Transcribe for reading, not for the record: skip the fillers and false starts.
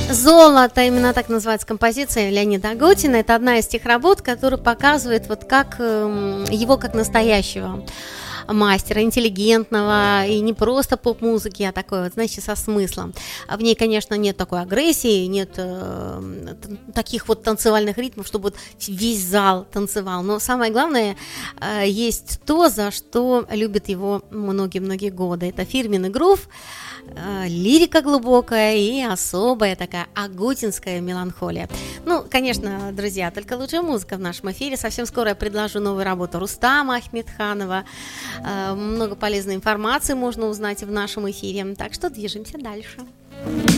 «Золото», именно так называется композиция Леонида Агутина. Это одна из тех работ, которая показывает вот как его как настоящего мастера, интеллигентного, и не просто поп-музыки, а такой вот, знаете, со смыслом. В ней, конечно, нет такой агрессии, нет таких вот танцевальных ритмов, чтобы вот весь зал танцевал. Но самое главное, есть то, за что любят его многие-многие годы. Это фирменный грув, лирика глубокая и особая такая агутинская меланхолия. Ну, конечно, друзья, только лучшая музыка в нашем эфире. Совсем скоро я предложу новую работу Рустама Ахмедханова. Много полезной информации можно узнать в нашем эфире. Так что движемся дальше.